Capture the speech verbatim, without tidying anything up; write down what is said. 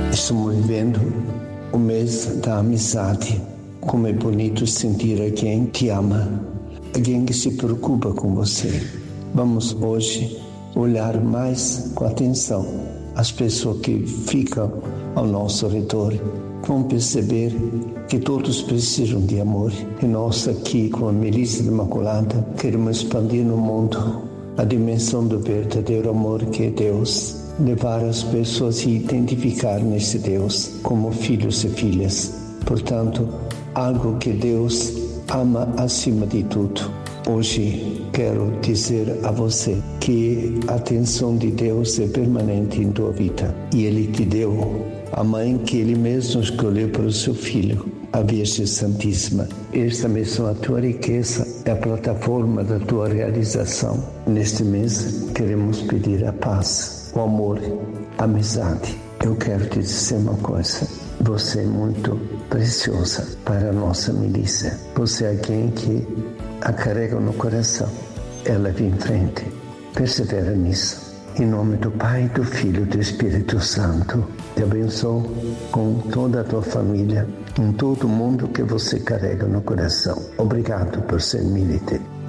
Estamos vivendo o mês da amizade. Como é bonito sentir alguém que te ama, alguém que se preocupa com você. Vamos hoje olhar mais com atenção as pessoas que ficam ao nosso redor. Vão perceber que todos precisam de amor. E nós aqui com a Milícia Imaculada queremos expandir no mundo a dimensão do verdadeiro amor que é Deus. Levar as pessoas a se identificar nesse Deus como filhos e filhas. Portanto, algo que Deus ama acima de tudo. Hoje quero dizer a você que a atenção de Deus é permanente em tua vida. E Ele te deu a mãe que Ele mesmo escolheu para o seu filho, a Virgem Santíssima. Esta mesma a tua riqueza é a plataforma da tua realização. Neste mês queremos pedir a paz, o amor, a amizade. Eu quero te dizer uma coisa. Você é muito preciosa para a nossa milícia. Você é alguém que a carrega no coração. Ela vem em frente. Persevera nisso. Em nome do Pai, do Filho e do Espírito Santo. Te abençoo com toda a tua família, em todo o mundo que você carrega no coração. Obrigado por ser milite.